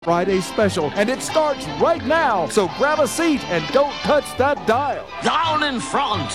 Friday special, and it starts right now. So grab a seat and don't touch that dial. Down in front.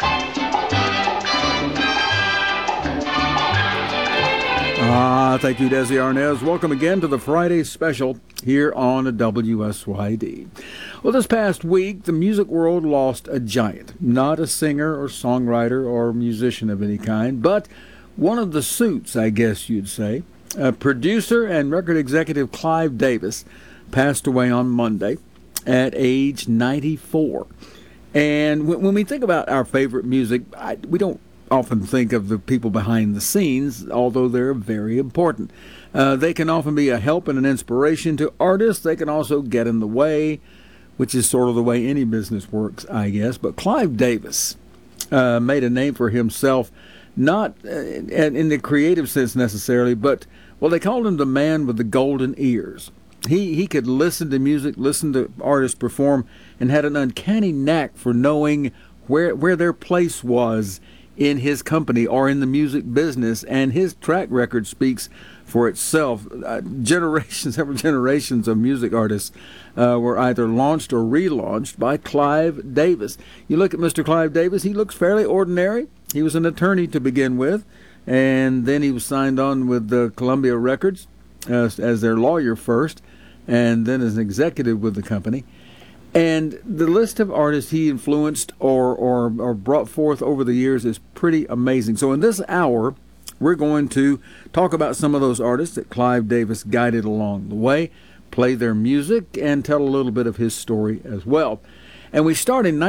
Thank you, Desi Arnaz. Welcome again to the Friday special here on WSYD. Well, this past week, the music world lost a giant. Not a singer or songwriter or musician of any kind, but one of the suits, I guess you'd say. Producer and record executive Clive Davis passed away on Monday at age 94. And when we think about our favorite music, we don't often think of the people behind the scenes, although they're very important. They can often be a help and an inspiration to artists. They can also get in the way, which is sort of the way any business works, I guess. But Clive Davis made a name for himself, not in the creative sense necessarily, but, well, they called him the man with the golden ears. He could listen to music, listen to artists perform, and had an uncanny knack for knowing where their place was in his company or in the music business, and his track record speaks for itself. Several generations of music artists were either launched or relaunched by Clive Davis. You look at Mr. Clive Davis, he looks fairly ordinary. He was an attorney to begin with, and then he was signed on with Columbia Records as their lawyer first, and then as an executive with the company. And the list of artists he influenced or brought forth over the years is pretty amazing. So in this hour, we're going to talk about some of those artists that Clive Davis guided along the way, play their music, and tell a little bit of his story as well. And we start in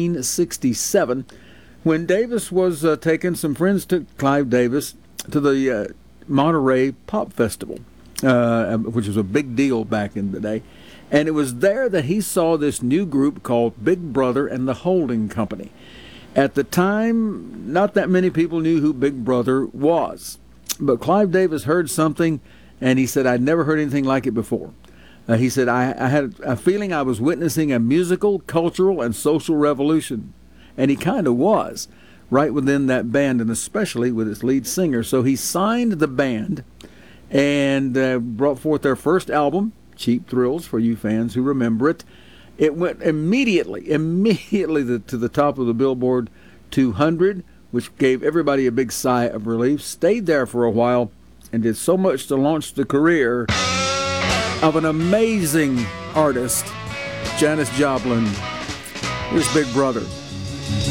1967 when Davis was taking some friends to Clive Davis to the Monterey Pop Festival, which was a big deal back in the day. And it was there that he saw this new group called Big Brother and the Holding Company. At the time, not that many people knew who Big Brother was. But Clive Davis heard something, and he said, I'd never heard anything like it before. He said, I had a feeling I was witnessing a musical, cultural, and social revolution. And he kind of was, right within that band, and especially with its lead singer. So he signed the band and brought forth their first album, Cheap Thrills, for you fans who remember it. It went immediately to the top of the Billboard 200, which gave everybody a big sigh of relief. Stayed there for a while and did so much to launch the career of an amazing artist, Janis Joplin. Here's Big Brother.